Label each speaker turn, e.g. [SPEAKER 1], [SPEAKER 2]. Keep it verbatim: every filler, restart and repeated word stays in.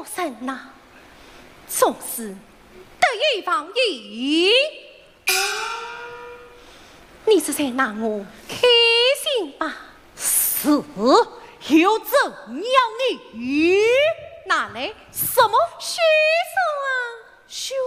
[SPEAKER 1] 夫人呐，总是得一防一，你是在拿我开心吧？
[SPEAKER 2] 是，有怎样你？
[SPEAKER 1] 哪来什么虚手啊？
[SPEAKER 2] 虚